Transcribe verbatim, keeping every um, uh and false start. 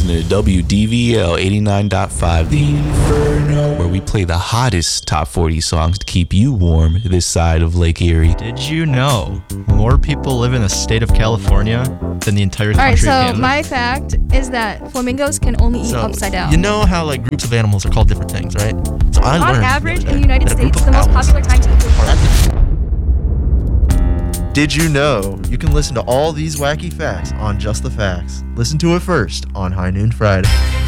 listening to W D V L eighty-nine point five, The Inferno, where we play the hottest top forty songs to keep you warm this side of Lake Erie. Did you know more people live in the state of California than the entire country All right, of so Canada? my fact is that flamingos can only eat So, upside down. You know how like groups of animals are called different things, right? So I On learned average, the in other the day United that a group States, of the most owls popular time to eat are food. Did you know you can listen to all these wacky facts on Just the Facts? Listen to it first on High Noon Friday.